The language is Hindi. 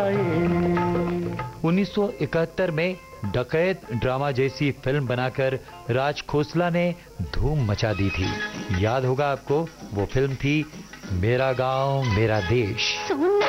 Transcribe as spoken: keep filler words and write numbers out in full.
उन्नीस सौ इकहत्तर में डकैत ड्रामा जैसी फिल्म बनाकर राज खोसला ने धूम मचा दी थी। याद होगा आपको, वो फिल्म थी मेरा गांव मेरा देश।